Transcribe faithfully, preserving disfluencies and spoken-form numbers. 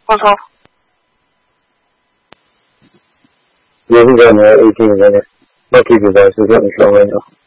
Also, using the eighteen minutes lucky devices, let me show right now.